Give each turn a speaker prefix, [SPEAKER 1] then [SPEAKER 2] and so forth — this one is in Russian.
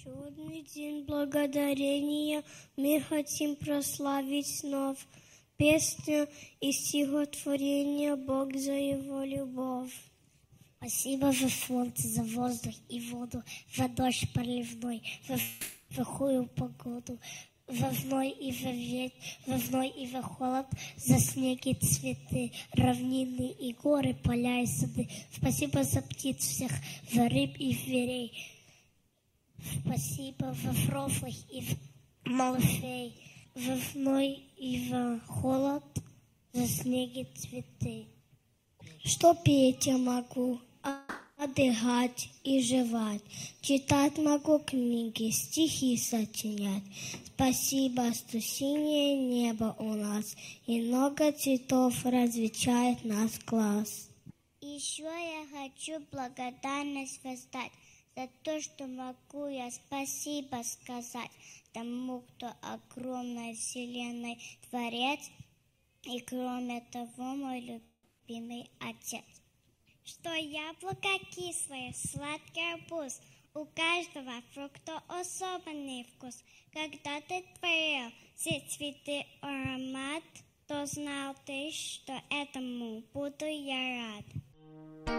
[SPEAKER 1] Чудный день благодарения мы хотим прославить снова. Песню и стихотворение Бог за его любовь.
[SPEAKER 2] Спасибо за солнце, за воздух и воду, за дождь проливной, за сухую погоду, за зной и за ветер, за зной и за холод, за снег и цветы, равнины и горы, поля и сады. Спасибо за птиц всех, за рыб и зверей. Спасибо за взрослых и за малышей, за зной и за холод, за снег и цветы.
[SPEAKER 1] Что петь я могу, отдыхать и жевать, читать могу книги, стихи сочинять. Спасибо, что синее небо у нас и много цветов развивает наш глаз.
[SPEAKER 2] Еще я хочу благодарность воздать за то, что могу я спасибо сказать тому, кто огромной вселенной творец, и кроме того мой любимый отец. Что яблоко кислое, сладкий арбуз, у каждого фрукта особенный вкус. Когда ты творил все цветы аромат, то знал ты, что этому буду я рад.